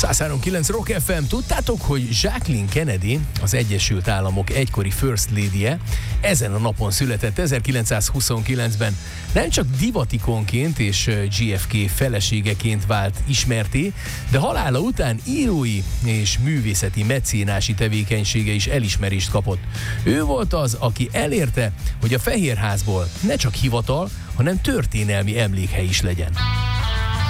103.9 Rock FM. Tudtátok, hogy Jacqueline Kennedy, az Egyesült Államok egykori First Lady-je, ezen a napon született 1929-ben. Nem csak divatikonként és JFK feleségeként vált ismerté, de halála után írói és művészeti mecénási tevékenysége is elismerést kapott. Ő volt az, aki elérte, hogy a Fehérházból ne csak hivatal, hanem történelmi emlékhely is legyen.